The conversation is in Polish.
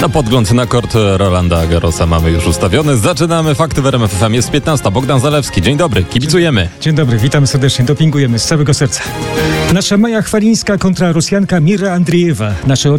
No, podgląd na kort Rolanda Garrosa mamy już ustawiony. Zaczynamy Fakty w RMF FM. Jest 15. Bogdan Zalewski. Dzień dobry. Kibicujemy. Dzień dobry, witamy serdecznie. Dopingujemy z całego serca. Nasza Maja Chwalińska kontra Rosjanka Mira Andriejewa. Nasze